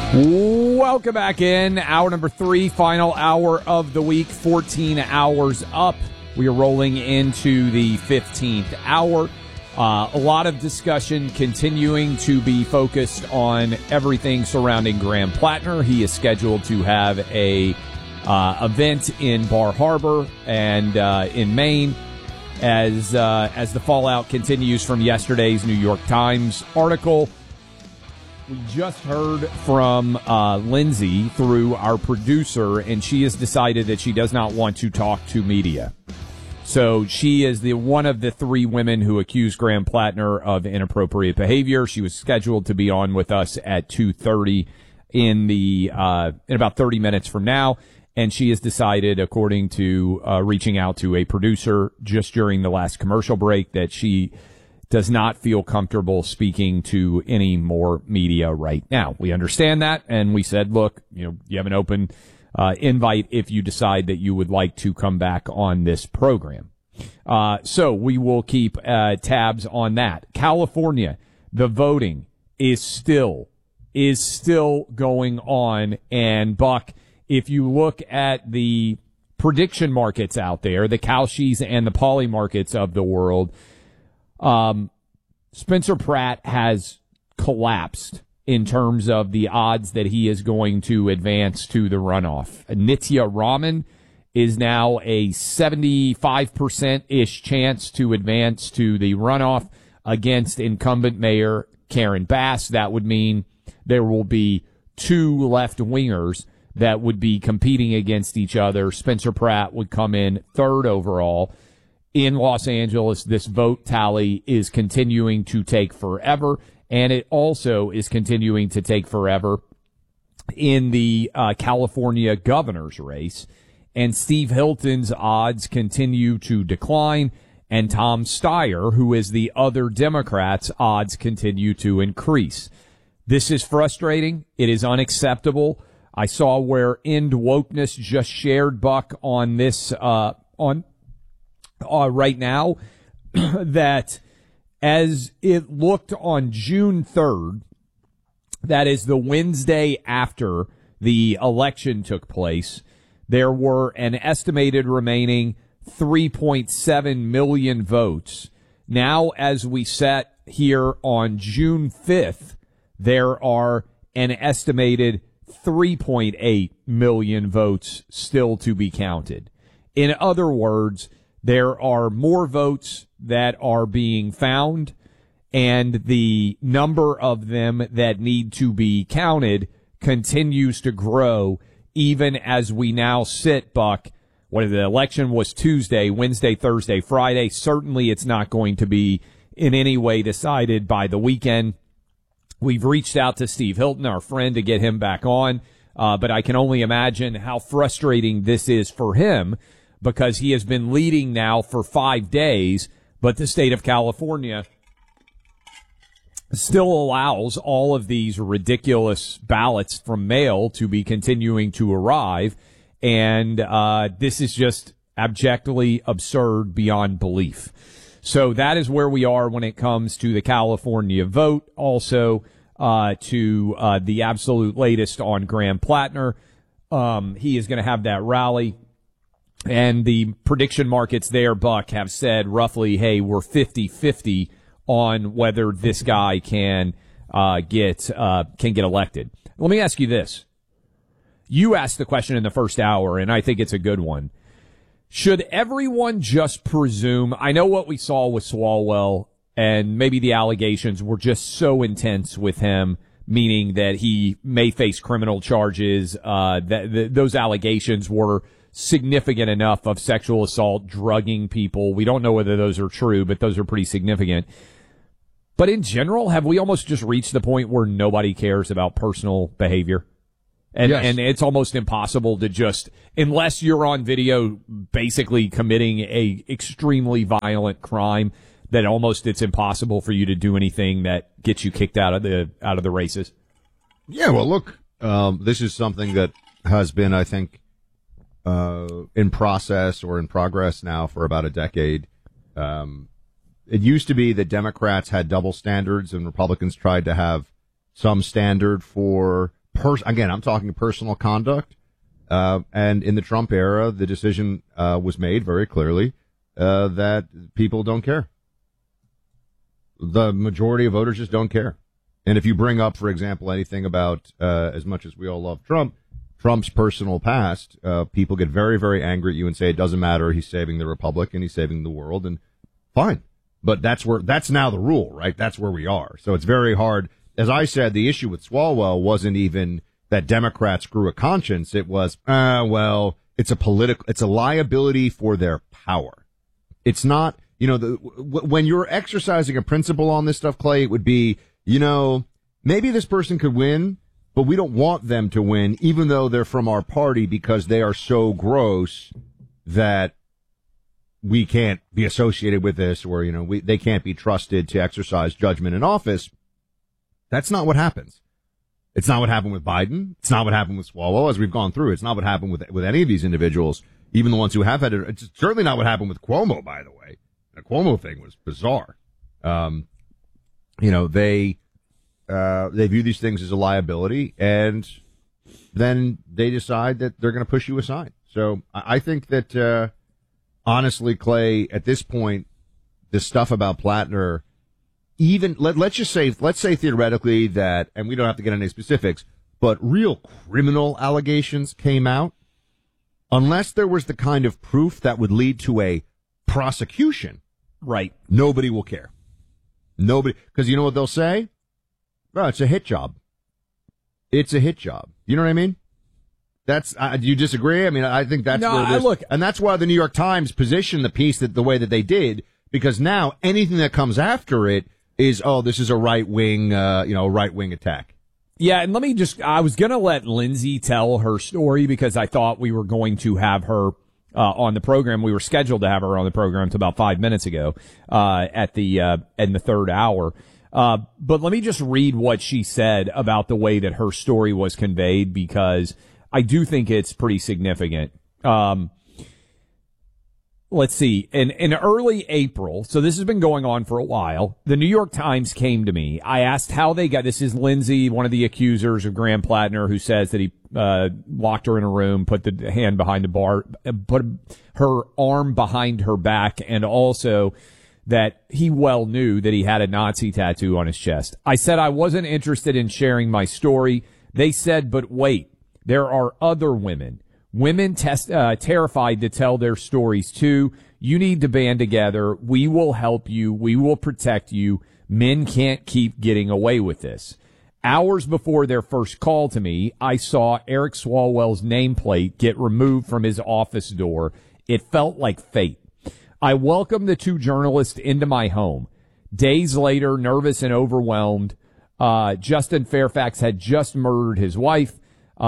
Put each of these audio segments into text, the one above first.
Welcome back in. Hour number 3, final hour of the week, 14 hours up. We are rolling into the 15th hour. A lot of discussion continuing to be focused on everything surrounding Graham Plattner. He is scheduled to have a event in Bar Harbor and in Maine as the fallout continues from yesterday's New York Times article. We just heard from Lindsay through our producer, and she has decided that she does not want to talk to media. So she is one of the 3 women who accused Graham Plattner of inappropriate behavior. She was scheduled to be on with us at 2:30 in about 30 minutes from now, and she has decided, according to reaching out to a producer just during the last commercial break, that she does not feel comfortable speaking to any more media right now. We understand that, and we said, look, you have an open invite if you decide that you would like to come back on this program. So we will keep tabs on that. California, the voting is still going on, and Buck, if you look at the prediction markets out there, the Kalshis and the Poly markets of the world, Spencer Pratt has collapsed in terms of the odds that he is going to advance to the runoff. Nitya Raman is now a 75%-ish chance to advance to the runoff against incumbent Mayor Karen Bass. That would mean there will be 2 left-wingers that would be competing against each other. Spencer Pratt would come in 3rd overall. In Los Angeles, this vote tally is continuing to take forever, and it also is continuing to take forever in the California governor's race. And Steve Hilton's odds continue to decline, and Tom Steyer, who is the other Democrat's odds, continue to increase. This is frustrating. It is unacceptable. I saw where End Wokeness just shared, Buck, on this right now, that as it looked on June 3rd, that is the Wednesday after the election took place, there were an estimated remaining 3.7 million votes. Now, as we sat here on June 5th, there are an estimated 3.8 million votes still to be counted. In other words, there are more votes that are being found, and the number of them that need to be counted continues to grow even as we now sit, Buck. When the election was Tuesday, Wednesday, Thursday, Friday, certainly it's not going to be in any way decided by the weekend. We've reached out to Steve Hilton, our friend, to get him back on, but I can only imagine how frustrating this is for him, because he has been leading now for 5 days, but the state of California still allows all of these ridiculous ballots from mail to be continuing to arrive, and this is just abjectly absurd beyond belief. So that is where we are when it comes to the California vote. Also, to the absolute latest on Graham Plattner. He is going to have that rally. And the prediction markets there, Buck, have said roughly, hey, we're 50-50 on whether this guy can get elected. Let me ask you this. You asked the question in the first hour, and I think it's a good one. Should everyone just presume? I know what we saw with Swalwell, and maybe the allegations were just so intense with him, meaning that he may face criminal charges. Those allegations were significant enough of sexual assault, drugging people. We don't know whether those are true, but those are pretty significant. But in general, have we almost just reached the point where nobody cares about personal behavior? And, yes. And it's almost impossible to just, unless you're on video basically committing a extremely violent crime, that almost it's impossible for you to do anything that gets you kicked out of the races. Yeah, well, look, this is something that has been, I think, in process or in progress now for about a decade. It used to be that Democrats had double standards and Republicans tried to have some standard for again, I'm talking personal conduct. And in the Trump era, the decision was made very clearly that people don't care. The majority of voters just don't care. And if you bring up, for example, anything about, as much as we all love Trump's personal past, people get very, very angry at you and say it doesn't matter. He's saving the republic and he's saving the world, and fine. But that's now the rule, right? That's where we are. So it's very hard. As I said, the issue with Swalwell wasn't even that Democrats grew a conscience. It was, it's a liability for their power. It's not, when you're exercising a principle on this stuff, Clay, it would be, maybe this person could win, but we don't want them to win, even though they're from our party, because they are so gross that we can't be associated with this, or, they can't be trusted to exercise judgment in office. That's not what happens. It's not what happened with Biden. It's not what happened with Swalwell, as we've gone through. It's not what happened with any of these individuals, even the ones who have had it. It's certainly not what happened with Cuomo, by the way. The Cuomo thing was bizarre. They view these things as a liability, and then they decide that they're going to push you aside. So I think that, honestly, Clay, at this point, the stuff about Plattner, even let's say theoretically that, and we don't have to get into any specifics, but real criminal allegations came out, unless there was the kind of proof that would lead to a prosecution, right? Nobody will care. Nobody, because you know what they'll say? Oh, it's a hit job. It's a hit job. You know what I mean? That's, do you disagree? I mean, I think that's where it is. Look, and that's why the New York Times positioned the piece the way that they did, because now anything that comes after it is, this is a right-wing attack. Yeah, and I was going to let Lindsay tell her story because I thought we were going to have her on the program. We were scheduled to have her on the program until about 5 minutes ago in the third hour. But let me just read what she said about the way that her story was conveyed, because I do think it's pretty significant. Let's see. In early April, so this has been going on for a while, the New York Times came to me. I asked how they got, this is Lindsay, one of the accusers of Graham Plattner, who says that he locked her in a room, put the hand behind the bar, put her arm behind her back, and also that he well knew that he had a Nazi tattoo on his chest. I said I wasn't interested in sharing my story. They said, but wait, there are other women. Women terrified to tell their stories too. You need to band together. We will help you. We will protect you. Men can't keep getting away with this. Hours before their first call to me, I saw Eric Swalwell's nameplate get removed from his office door. It felt like fate. I welcomed the two journalists into my home. Days later, nervous and overwhelmed, Justin Fairfax had just murdered his wife.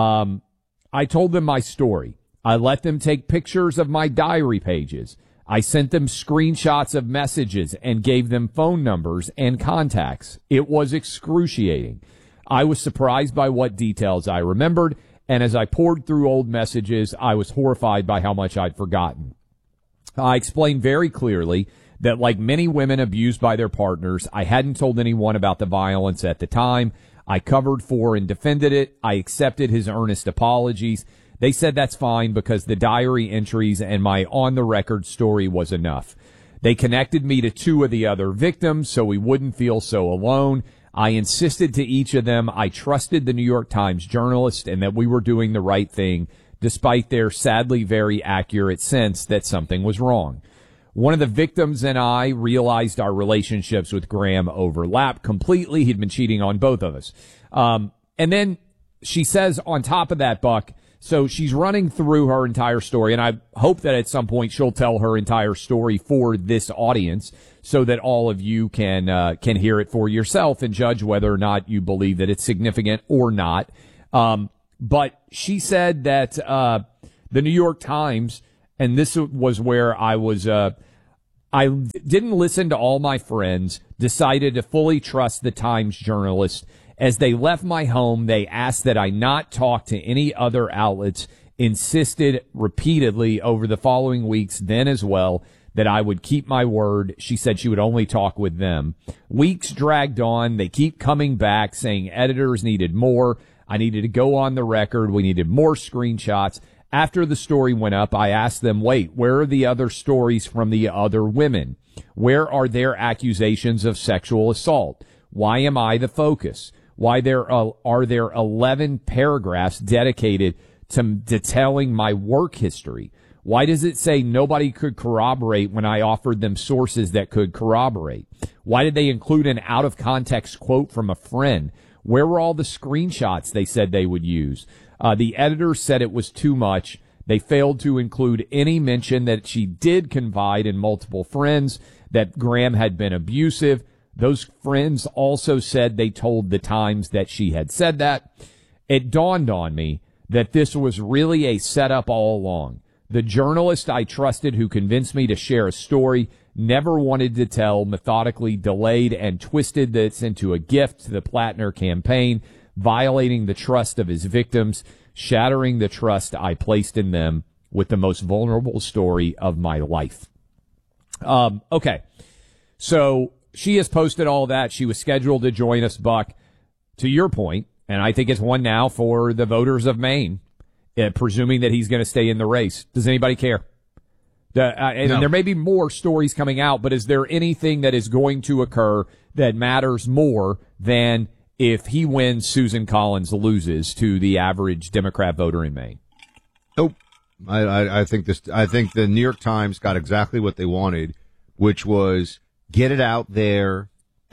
I told them my story. I let them take pictures of my diary pages. I sent them screenshots of messages and gave them phone numbers and contacts. It was excruciating. I was surprised by what details I remembered, and as I poured through old messages, I was horrified by how much I'd forgotten. I explained very clearly that, like many women abused by their partners, I hadn't told anyone about the violence at the time. I covered for and defended it. I accepted his earnest apologies. They said that's fine because the diary entries and my on-the-record story was enough. They connected me to two of the other victims so we wouldn't feel so alone. I insisted to each of them I trusted the New York Times journalist and that we were doing the right thing, despite their sadly very accurate sense that something was wrong. One of the victims and I realized our relationships with Graham overlapped completely. He'd been cheating on both of us. And then she says on top of that, Buck, so she's running through her entire story, and I hope that at some point she'll tell her entire story for this audience so that all of you can hear it for yourself and judge whether or not you believe that it's significant or not. But she said that the New York Times, and this was where I was, I didn't listen to all my friends, decided to fully trust the Times journalist. As they left my home, they asked that I not talk to any other outlets, insisted repeatedly over the following weeks then as well that I would keep my word. She said she would only talk with them. Weeks dragged on. They keep coming back saying editors needed more. I needed to go on the record. We needed more screenshots. After the story went up, I asked them, wait, where are the other stories from the other women? Where are their accusations of sexual assault? Why am I the focus? Why are there 11 paragraphs dedicated to telling my work history? Why does it say nobody could corroborate when I offered them sources that could corroborate? Why did they include an out-of-context quote from a friend? Where were all the screenshots they said they would use? The editor said it was too much. They failed to include any mention that she did confide in multiple friends, that Graham had been abusive. Those friends also said they told the Times that she had said that. It dawned on me that this was really a setup all along. The journalist I trusted who convinced me to share a story never wanted to tell, methodically delayed and twisted this into a gift to the Plattner campaign, violating the trust of his victims, shattering the trust I placed in them with the most vulnerable story of my life. Okay. So she has posted all that. She was scheduled to join us, Buck. To your point, and I think it's one now for the voters of Maine, presuming that he's going to stay in the race. Does anybody care? And No. there may be more stories coming out, but is there anything that is going to occur that matters more than if he wins, Susan Collins loses to the average Democrat voter in Maine? Nope. I think the New York Times got exactly what they wanted, which was get it out there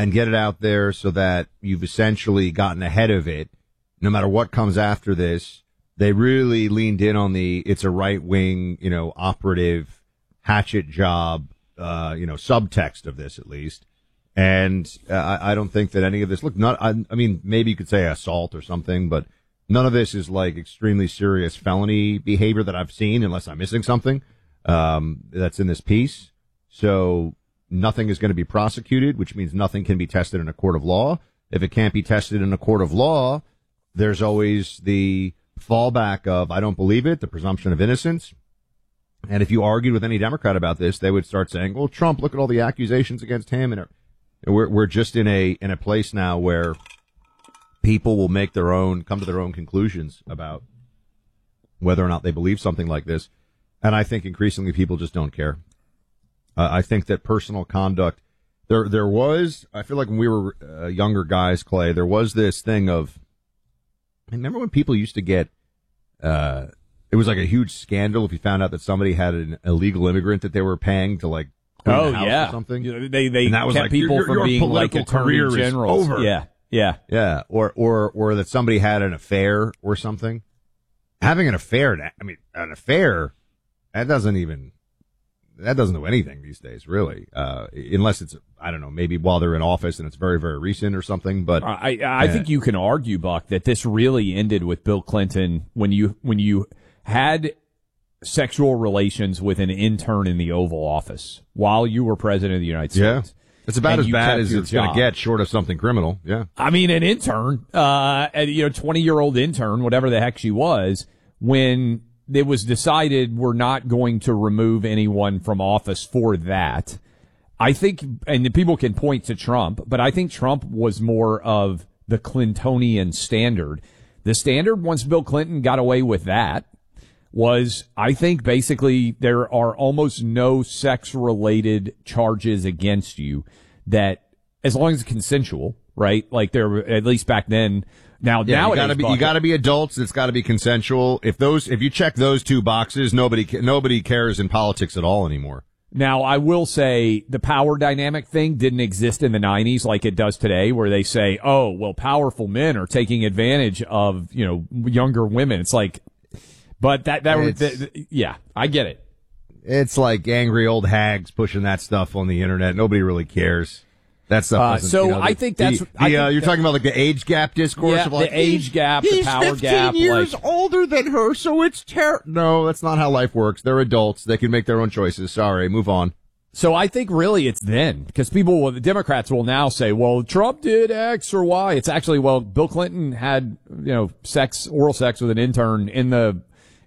so that you've essentially gotten ahead of it. No matter what comes after this, they really leaned in on it's a right wing, operative hatchet job, subtext of this at least. And I don't think that any of this, I mean, maybe you could say assault or something, but none of this is like extremely serious felony behavior that I've seen, unless I'm missing something that's in this piece. So nothing is going to be prosecuted, which means nothing can be tested in a court of law. If it can't be tested in a court of law, there's always the fallback of, I don't believe it, the presumption of innocence. And if you argued with any Democrat about this, they would start saying, well, Trump, look at all the accusations against him. And we're just in a place now where people will come to their own conclusions about whether or not they believe something like this. And I think increasingly people just don't care. I think that personal conduct, there was, I feel like when we were younger guys, Clay, there was this thing of, remember when people used to get, it was like a huge scandal if you found out that somebody had an illegal immigrant that they were paying to like clean the house or something. They and that was kept like, people from your being like attorney generals. Over. Yeah. Or that somebody had an affair or something. Having an affair, that doesn't do anything these days, really. Unless it's, I don't know, maybe while they're in office and it's very, very recent or something. But I think you can argue, Buck, that this really ended with Bill Clinton when you had sexual relations with an intern in the Oval Office while you were president of the United States. Yeah. It's about as bad as it's going to get, short of something criminal. Yeah. I mean, an intern, 20-year-old intern, whatever the heck she was, when it was decided we're not going to remove anyone from office for that. I think, and the people can point to Trump, but I think Trump was more of the Clintonian standard. The standard, once Bill Clinton got away with that, was, I think, basically there are almost no sex-related charges against you that, as long as it's consensual, right? Like there, at least back then. Now, you gotta be adults. It's gotta be consensual. If you check those two boxes, nobody cares in politics at all anymore. Now, I will say the power dynamic thing didn't exist in the 90s like it does today, where they say, oh, well, powerful men are taking advantage of, younger women. It's like, but yeah, I get it. It's like angry old hags pushing that stuff on the internet. Nobody really cares. That stuff. I think that's you're talking about like the age gap discourse. Yeah, of like, the age gap, the power gap. He's 15 years older than her, so it's No, that's not how life works. They're adults. They can make their own choices. Sorry, move on. So I think really it's then, because the Democrats will now say, well, Trump did X or Y. It's actually, well, Bill Clinton had, oral sex with an intern in the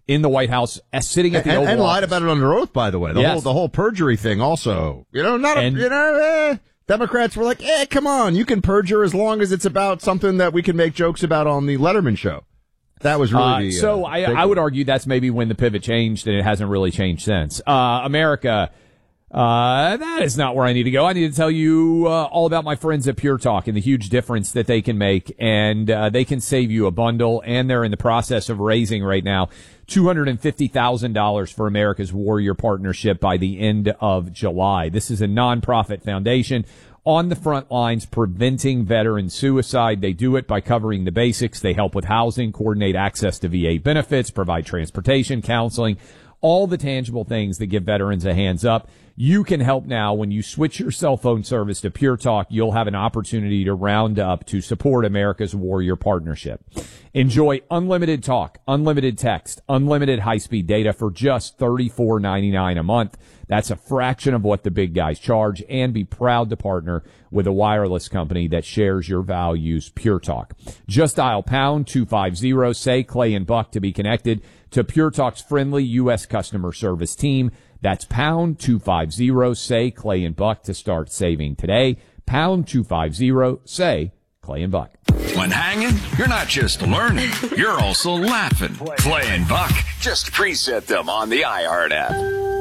in the White House, sitting at the Oval and lied Office. about it under oath, by the way. Yes. The whole perjury thing also. Democrats were like, come on, you can perjure as long as it's about something that we can make jokes about on the Letterman show. That was really I would argue that's maybe when the pivot changed, and it hasn't really changed since. America, that is not where I need to go. I need to tell you all about my friends at Pure Talk and the huge difference that they can make, and they can save you a bundle, and they're in the process of raising right now $250,000 for America's Warrior Partnership by the end of July. This is a nonprofit foundation on the front lines preventing veteran suicide. They do it by covering the basics. They help with housing, coordinate access to VA benefits, provide transportation, counseling, all the tangible things that give veterans a hands up. You can help now. When you switch your cell phone service to Pure Talk, you'll have an opportunity to round up to support America's Warrior Partnership. Enjoy unlimited talk, unlimited text, unlimited high-speed data for just $34.99 a month. That's a fraction of what the big guys charge, and be proud to partner with a wireless company that shares your values, Pure Talk. Just dial pound 250, say Clay and Buck to be connected to Pure Talk's friendly U.S. customer service team. That's pound 250, say Clay and Buck to start saving today. Pound 250, say Clay and Buck. When hanging, you're not just learning, you're also laughing. Clay and Buck, just preset them on the iHeart app.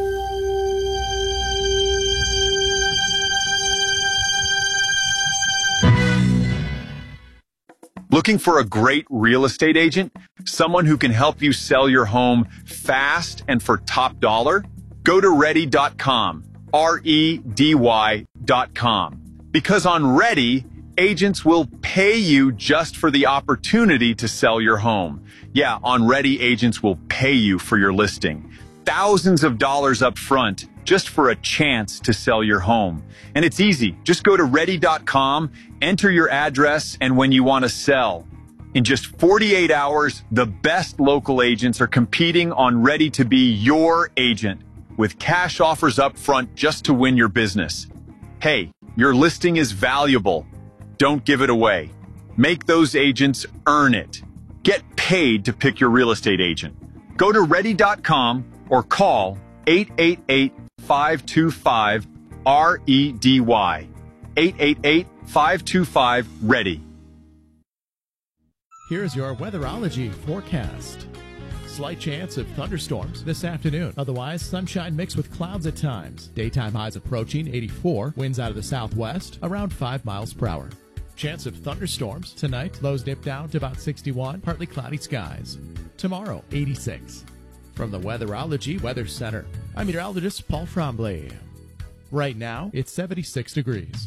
Looking for a great real estate agent? Someone who can help you sell your home fast and for top dollar? Go to Ready.com, REDY.com. Because on Ready, agents will pay you just for the opportunity to sell your home. Yeah, on Ready, agents will pay you for your listing. Thousands of dollars up front just for a chance to sell your home. And it's easy. Just go to Ready.com, enter your address, and when you want to sell. In just 48 hours, the best local agents are competing on Ready to be your agent, with cash offers up front just to win your business. Hey, your listing is valuable. Don't give it away. Make those agents earn it. Get paid to pick your real estate agent. Go to Ready.com or call 888-525-REDY. 888-525-READY. Here's your weatherology forecast. Slight chance of thunderstorms this afternoon. Otherwise, sunshine mixed with clouds at times. Daytime highs approaching 84. Winds out of the southwest around 5 miles per hour. Chance of thunderstorms tonight. Lows dip down to about 61. Partly cloudy skies. Tomorrow, 86. From the Weatherology Weather Center, I'm meteorologist Paul Tremblay. Right now, it's 76 degrees.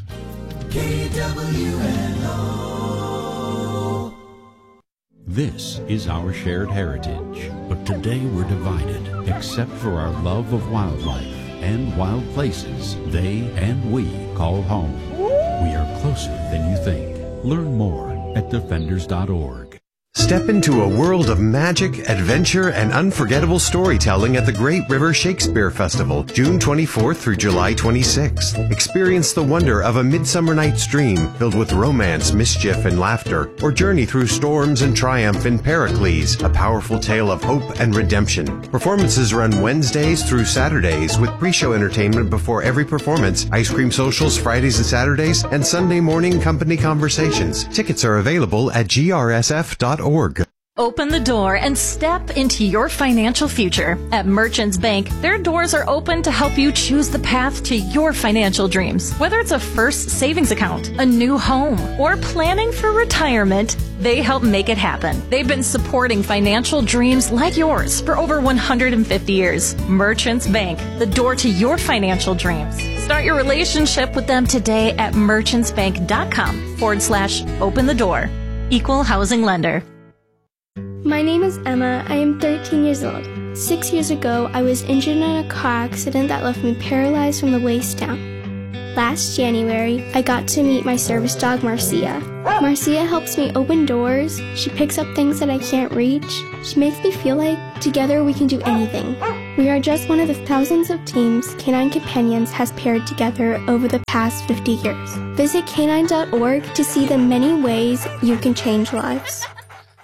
KWNO. This is our shared heritage, but today we're divided, except for our love of wildlife and wild places they and we call home. We are closer than you think. Learn more at defenders.org. Step into a world of magic, adventure, and unforgettable storytelling at the Great River Shakespeare Festival, June 24th through July 26th. Experience the wonder of A Midsummer Night's Dream, filled with romance, mischief, and laughter, or journey through storms and triumph in Pericles, a powerful tale of hope and redemption. Performances run Wednesdays through Saturdays, with pre-show entertainment before every performance, ice cream socials Fridays and Saturdays, and Sunday morning company conversations. Tickets are available at grsf.org. Open the door and step into your financial future. At Merchants Bank, their doors are open to help you choose the path to your financial dreams. Whether it's a first savings account, a new home, or planning for retirement, they help make it happen. They've been supporting financial dreams like yours for over 150 years. Merchants Bank, the door to your financial dreams. Start your relationship with them today at merchantsbank.com/open the door. Equal housing lender. My name is Emma. I am 13 years old. 6 years ago, I was injured in a car accident that left me paralyzed from the waist down. Last January, I got to meet my service dog, Marcia. Marcia helps me open doors. She picks up things that I can't reach. She makes me feel like together we can do anything. We are just one of the thousands of teams Canine Companions has paired together over the past 50 years. Visit canine.org to see the many ways you can change lives.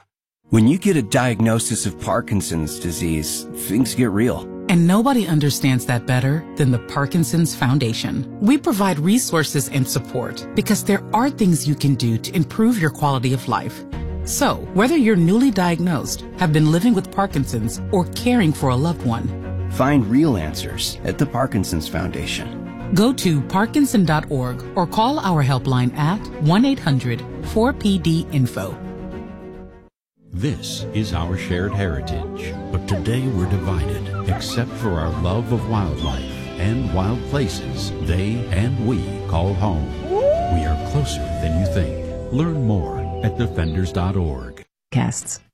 When you get a diagnosis of Parkinson's disease, things get real. And nobody understands that better than the Parkinson's Foundation. We provide resources and support because there are things you can do to improve your quality of life. So, whether you're newly diagnosed, have been living with Parkinson's, or caring for a loved one, find real answers at the Parkinson's Foundation. Go to parkinson.org or call our helpline at 1-800-4PD-INFO. This is our shared heritage, but today we're divided, except for our love of wildlife and wild places they and we call home. We are closer than you think. Learn more at defenders.org. Casts.